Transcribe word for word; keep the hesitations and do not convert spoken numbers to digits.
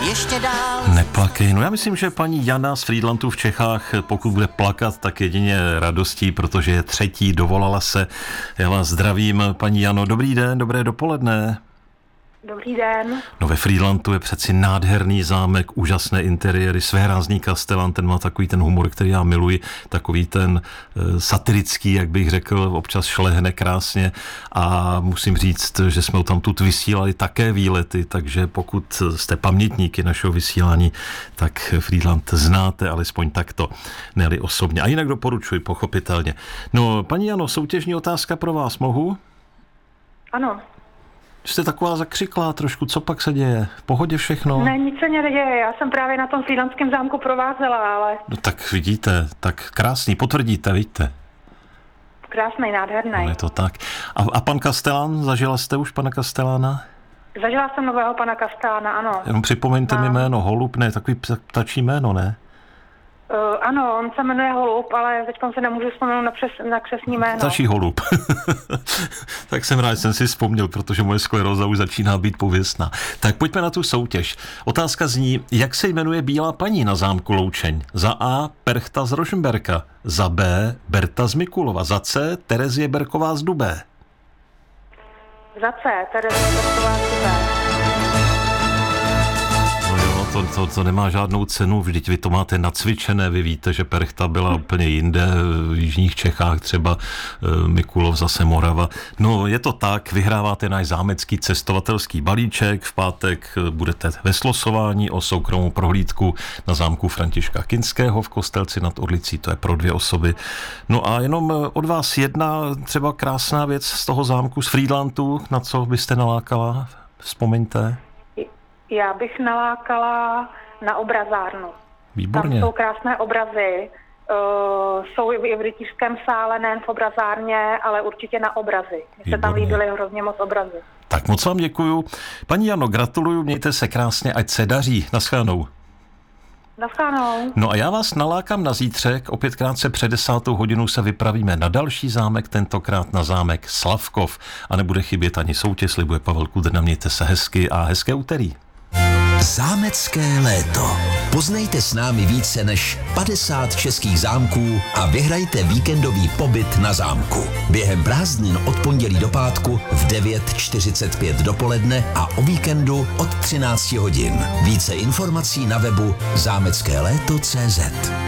ještě dál. Neplakej. No já myslím, že paní Jana z Frýdlantu v Čechách, pokud bude plakat, tak jedině radostí, protože je třetí, dovolala se. Já vás zdravím, paní Jano. Dobrý den, dobré dopoledne. Dobrý den. No ve Frýdlantu je přeci nádherný zámek, úžasné interiéry, svérázný kastelán, ten má takový ten humor, který já miluji, takový ten e, satirický, jak bych řekl, občas šlehne krásně a musím říct, že jsme tam tu vysílali také výlety, takže pokud jste pamětníky našeho vysílání, tak Frýdlant znáte alespoň takto, ne-li osobně. A jinak doporučuji, pochopitelně. No, paní Jano, soutěžní otázka pro vás, mohu? Ano. Jste taková zakřiklá trošku, co pak se děje? V pohodě všechno? Ne, nic se neděje, já jsem právě na tom Frýdlantském zámku provázela, ale... No tak vidíte, tak krásný, potvrdíte, vidíte. Krásný, nádherný. No je to tak. A, a pan Kastelán, zažila jste už pana Kastelána? Zažila jsem nového pana Kastelána, ano. Jenom připomeňte a... mi jméno, Holub, ne, takový ptačí jméno, ne? Uh, ano, on se jmenuje Holub, ale teď se nemůžu vzpomenout na, přes, na křestní jméno. Ptačí Holub. Tak jsem rád, že jsem si vzpomněl, protože moje skleróza už začíná být pověstná. Tak pojďme na tu soutěž. Otázka zní, jak se jmenuje bílá paní na zámku Loučeň? Za A. Perchta z Rožmberka, za B. Berta z Mikulova, za C. Terezie Berková z Dubé. Za C. Terezie Berková z Dubé. To, to, to nemá žádnou cenu, vždyť vy to máte nacvičené, vy víte, že Perchta byla úplně jinde, v jižních Čechách třeba Mikulov, zase Morava. No je to tak, vyhráváte náš zámecký cestovatelský balíček, v pátek budete ve slosování o soukromou prohlídku na zámku Františka Kinského v Kostelci nad Orlicí, to je pro dvě osoby. No a jenom od vás jedna třeba krásná věc z toho zámku, z Frýdlantu, na co byste nalákala, vzpomeňte. Já bych nalákala na obrazárnu. Výborně. Tam jsou krásné obrazy. Uh, jsou i v rytířském sále, nejen v obrazárně, ale určitě na obrazy. Mně se tam líbily hrozně moc obrazy. Tak moc vám děkuju. Paní Jano, gratuluju, mějte se krásně, ať se daří. Naschledanou. Naschledanou. No a já vás nalákám na zítřek, opět krátce před desátou hodinu se vypravíme na další zámek, tentokrát na zámek Slavkov. A nebude chybět ani soutěž, slibuje Pavel Kudrna, mějte se hezky a hezké úterý. Zámecké léto. Poznejte s námi více než padesát českých zámků a vyhrajte víkendový pobyt na zámku. Během prázdnin od pondělí do pátku v devět čtyřicet pět dopoledne a o víkendu od třináct hodin. Více informací na webu zámecké léto tečka cé zet.